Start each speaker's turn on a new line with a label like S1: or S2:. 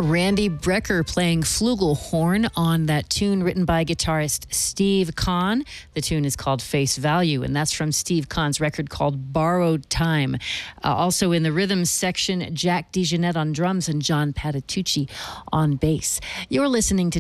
S1: Randy Brecker playing flugelhorn on that tune written by guitarist Steve Kahn. The tune is called Face Value, and that's from Steve Kahn's record called Borrowed Time. Also in the rhythm section, Jack DeJohnette on drums and John Patitucci on bass. You're listening to